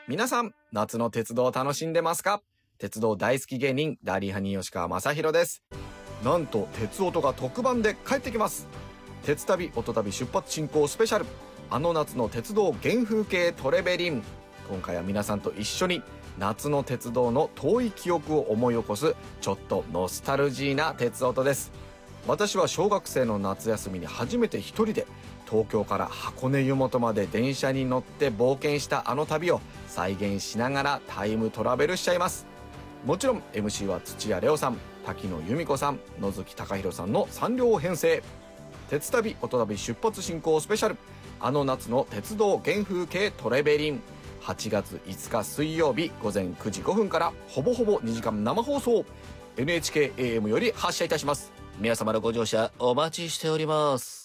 皆さん、夏の鉄道を楽しんでますか？鉄道大好き芸人、ダーリーハニー吉川正宏です。なんと、鉄音が特番で帰ってきます。鉄旅、音旅出発進行スペシャル。あの夏の鉄道原風景トレベリン。今回は皆さんと一緒に、夏の鉄道の遠い記憶を思い起こす、ちょっとノスタルジーな鉄音です。私は小学生の夏休みに初めて一人で東京から箱根湯本まで電車に乗って冒険したあの旅を再現しながらタイムトラベルしちゃいます。もちろん MC は土屋レオさん、滝野由美子さん、野月貴弘さんの3両編成。鉄旅音旅出発進行スペシャル。あの夏の鉄道原風景トレベリン。8月5日水曜日午前9時5分からほぼほぼ2時間生放送。NHK AM より発車いたします。皆様のご乗車お待ちしております。